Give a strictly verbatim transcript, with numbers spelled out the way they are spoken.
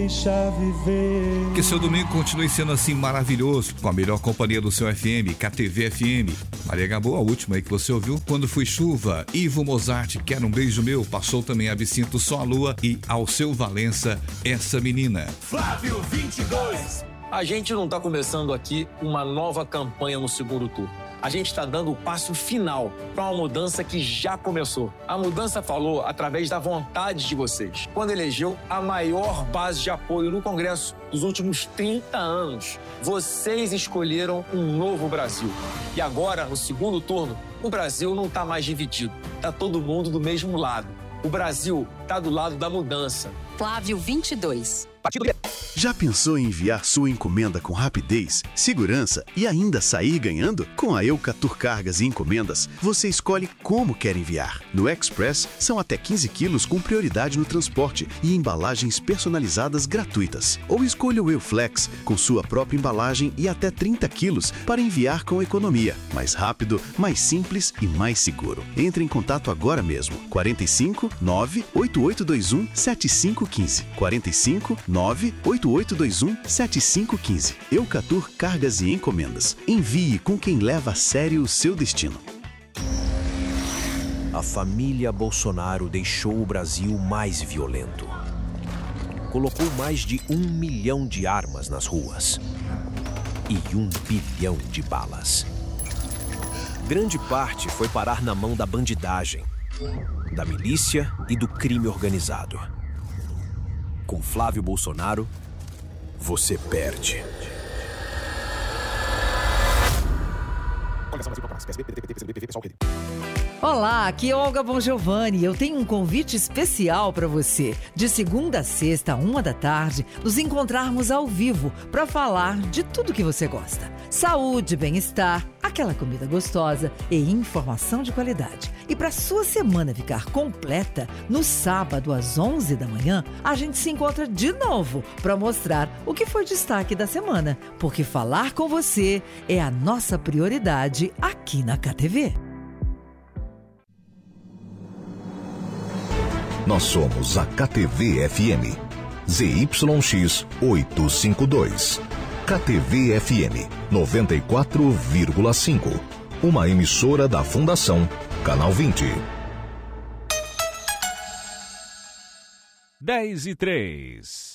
deixa viver. Que seu domingo continue sendo assim maravilhoso, com a melhor companhia do seu F M, K T V F M. Maria Gabô, a última aí que você ouviu, Quando Fui Chuva. Ivo Mozart, Quero um Beijo Meu. Passou também Absinto, Só a Lua. E Alceu Valença, Essa Menina. Flávio vinte e dois. A gente não está começando aqui uma nova campanha no segundo turno. A gente está dando o passo final para uma mudança que já começou. A mudança falou através da vontade de vocês, quando elegeu a maior base de apoio no Congresso dos últimos trinta anos. Vocês escolheram um novo Brasil. E agora, no segundo turno, o Brasil não está mais dividido. Está todo mundo do mesmo lado. O Brasil está do lado da mudança. Flávio vinte e dois. Já pensou em enviar sua encomenda com rapidez, segurança e ainda sair ganhando? Com a Eucatur Cargas e Encomendas, você escolhe como quer enviar. No Express, são até quinze quilos com prioridade no transporte e embalagens personalizadas gratuitas. Ou escolha o Euflex, com sua própria embalagem e até trinta quilos para enviar com economia. Mais rápido, mais simples e mais seguro. Entre em contato agora mesmo. quarenta e cinco, nove, oito oito dois um, sete cinco um cinco. quarenta e cinco, nove, oito oito dois um, sete cinco um cinco. Eucatur Cargas e Encomendas. Envie com quem leva a sério o seu destino. A família Bolsonaro deixou o Brasil mais violento. Colocou mais de um milhão de armas nas ruas e um bilhão de balas. Grande parte foi parar na mão da bandidagem, da milícia e do crime organizado. Com Flávio Bolsonaro, você perde. Olá, aqui é Olga Bongiovanni. Eu tenho um convite especial para você. De segunda a sexta, uma da tarde, nos encontrarmos ao vivo para falar de tudo que você gosta. Saúde, bem-estar, aquela comida gostosa e informação de qualidade. E para sua semana ficar completa, no sábado às onze da manhã, a gente se encontra de novo para mostrar o que foi destaque da semana. Porque falar com você é a nossa prioridade aqui na K T V. Nós somos a K T V F M, Z Y X oitocentos e cinquenta e dois. K T V F M noventa e quatro vírgula cinco. Uma emissora da Fundação Canal vinte. dez e três.